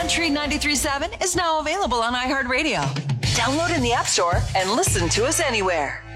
Country 93.7 is now available on iHeartRadio. Download in the App Store and listen to us anywhere.